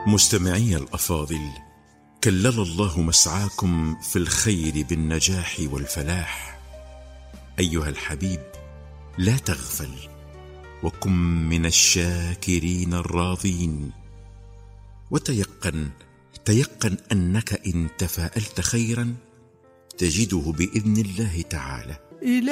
مستمعي الأفاضل، كلل الله مسعاكم في الخير بالنجاح والفلاح. أيها الحبيب، لا تغفل وكن من الشاكرين الراضين، وتيقن أنك إن تفاءلت خيرا تجده بإذن الله تعالى.